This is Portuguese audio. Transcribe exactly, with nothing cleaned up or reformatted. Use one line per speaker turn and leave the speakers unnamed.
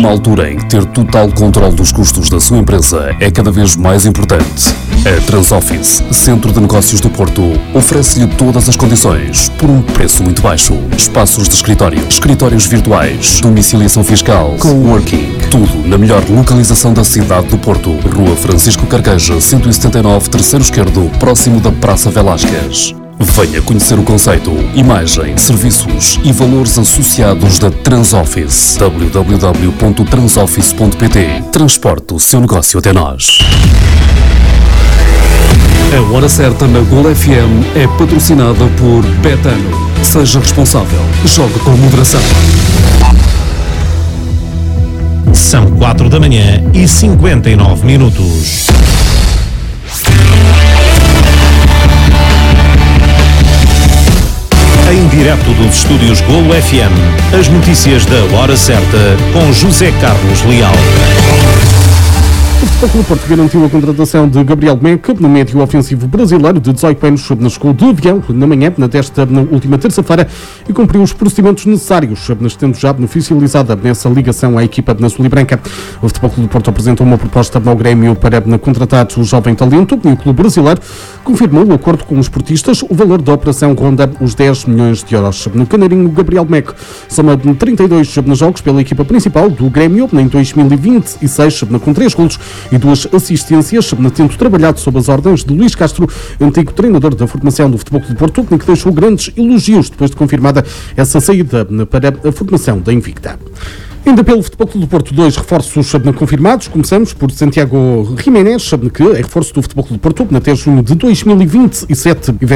numa altura em que ter total controle dos custos da sua empresa é cada vez mais importante. A Transoffice, Centro de Negócios do Porto, oferece-lhe todas as condições por um preço muito baixo. Espaços de escritório, escritórios virtuais, domiciliação fiscal, coworking, tudo na melhor localização da cidade do Porto. Rua Francisco Carqueja, cento e setenta e nove, terceiro esquerdo, próximo da Praça Velásquez. Venha conhecer o conceito, imagem, serviços e valores associados da Transoffice. w w w ponto transoffice ponto p t. Transporte o seu negócio até nós. A Hora Certa na Gol F M é patrocinada por Betano. Seja responsável. Jogue com moderação.
São quatro da manhã e cinquenta e nove minutos. Em direto dos estúdios Golo F M, as notícias da Hora Certa com José Carlos Leal.
O Futebol Clube do Porto garantiu a contratação de Gabriel Meca, no médio ofensivo brasileiro de dezoito anos, chegou de avião na manhã desta na última terça-feira e cumpriu os procedimentos necessários, estando já oficializada nessa ligação à equipa na Azul e Branca. O Futebol Clube do Porto apresentou uma proposta ao Grêmio para contratar o jovem talento e o clube brasileiro confirmou o acordo com os portistas. O valor da operação ronda os dez milhões de euros. No Canarinho, Gabriel Meca soma trinta e dois jogos pela equipa principal do Grêmio em dois mil e vinte e seis, com três golos e duas assistências, tendo trabalhado sob as ordens de Luís Castro, antigo treinador da formação do Futebol Clube do Porto, que deixou grandes elogios depois de confirmada essa saída para a formação da Invicta. Ainda pelo Futebol Clube do Porto, dois reforços confirmados. Começamos por Santiago Jiménez, que é reforço do Futebol Clube do Porto até junho de dois mil e vinte e sete.